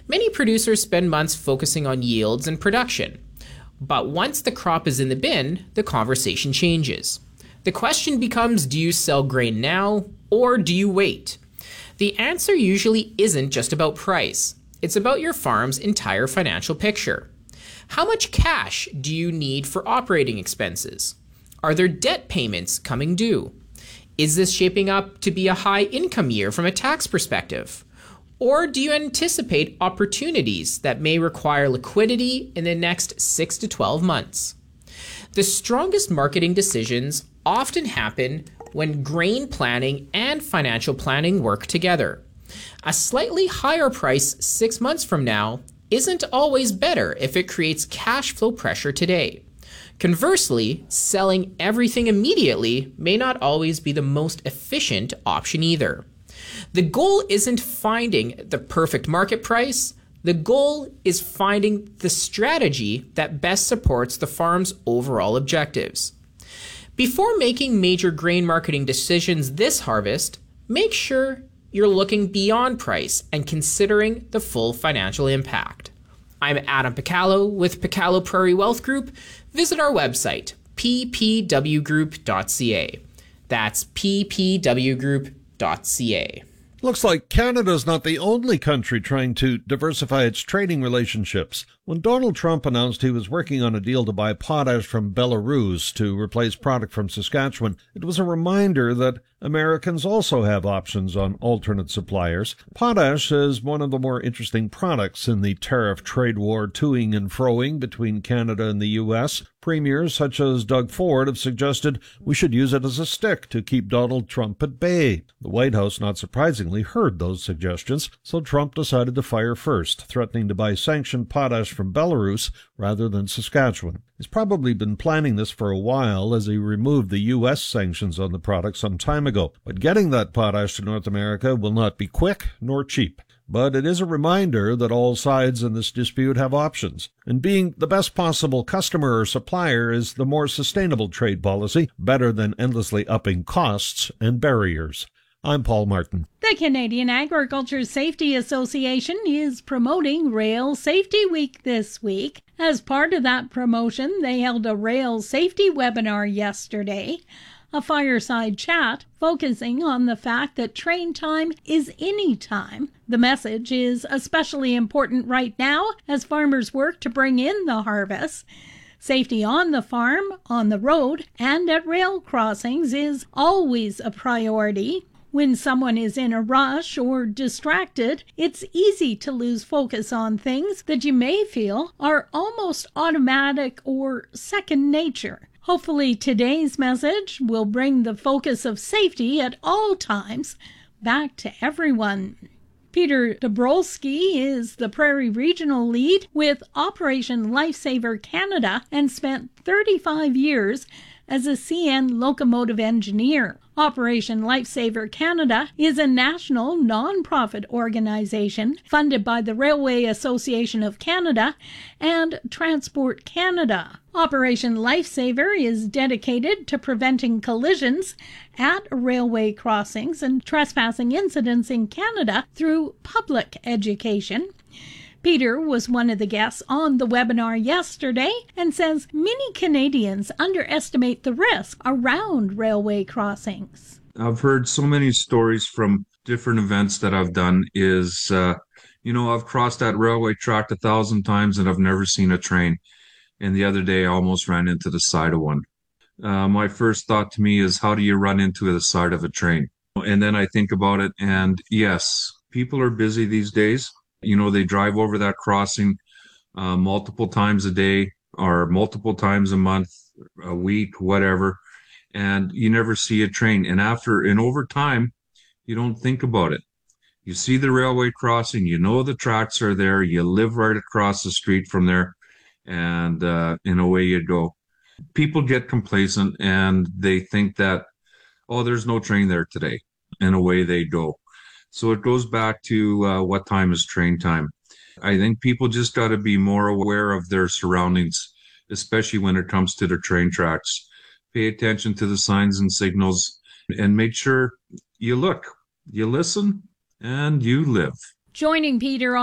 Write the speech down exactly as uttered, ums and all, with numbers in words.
Many producers spend months focusing on yields and production. But once the crop is in the bin, the conversation changes. The question becomes, do you sell grain now or do you wait? The answer usually isn't just about price. It's about your farm's entire financial picture. How much cash do you need for operating expenses? Are there debt payments coming due? Is this shaping up to be a high income year from a tax perspective? Or do you anticipate opportunities that may require liquidity in the next six to twelve months? The strongest marketing decisions often happen when grain planning and financial planning work together. A slightly higher price six months from now isn't always better if it creates cash flow pressure today. Conversely, selling everything immediately may not always be the most efficient option either. The goal isn't finding the perfect market price. The goal is finding the strategy that best supports the farm's overall objectives. Before making major grain marketing decisions this harvest, make sure you're looking beyond price and considering the full financial impact. I'm Adam Picallo with Picallo Prairie Wealth Group. Visit our website, p p w group dot c a. That's p p w group dot c a. Looks like Canada's not the only country trying to diversify its trading relationships. When Donald Trump announced he was working on a deal to buy potash from Belarus to replace product from Saskatchewan, it was a reminder that Americans also have options on alternate suppliers. Potash is one of the more interesting products in the tariff trade war toing and froing between Canada and the U S. Premiers such as Doug Ford have suggested we should use it as a stick to keep Donald Trump at bay. The White House, not surprisingly, heard those suggestions, so Trump decided to fire first, threatening to buy sanctioned potash from Belarus rather than Saskatchewan. He's probably been planning this for a while as he removed the U S sanctions on the product some time ago. But getting that potash to North America will not be quick nor cheap. But it is a reminder that all sides in this dispute have options, and being the best possible customer or supplier is the more sustainable trade policy, better than endlessly upping costs and barriers. I'm Paul Martin. The Canadian Agriculture Safety Association is promoting Rail Safety Week this week. As part of that promotion, they held a rail safety webinar yesterday, a fireside chat focusing on the fact that train time is any time. The message is especially important right now as farmers work to bring in the harvest. Safety on the farm, on the road, and at rail crossings is always a priority. When someone is in a rush or distracted, it's easy to lose focus on things that you may feel are almost automatic or second nature. Hopefully today's message will bring the focus of safety at all times back to everyone. Peter Dabrowski is the Prairie Regional Lead with Operation Lifesaver Canada and spent thirty-five years as a C N locomotive engineer. Operation Lifesaver Canada is a national non-profit organization funded by the Railway Association of Canada and Transport Canada. Operation Lifesaver is dedicated to preventing collisions at railway crossings and trespassing incidents in Canada through public education. Peter was one of the guests on the webinar yesterday and says many Canadians underestimate the risk around railway crossings. I've heard so many stories from different events that I've done is, uh, you know, I've crossed that railway track a thousand times and I've never seen a train. And the other day I almost ran into the side of one. Uh, my first thought to me is, how do you run into the side of a train? And then I think about it, and yes, people are busy these days. You know, they drive over that crossing uh, multiple times a day or multiple times a month, a week, whatever, and you never see a train. And after and over time, you don't think about it. You see the railway crossing, you know the tracks are there, you live right across the street from there, and uh, and away you go. People get complacent and they think that, oh, there's no train there today, and away they go. So it goes back to uh, what time is train time. I think people just got to be more aware of their surroundings, especially when it comes to the train tracks. Pay attention to the signs and signals and make sure you look, you listen, and you live. Joining Peter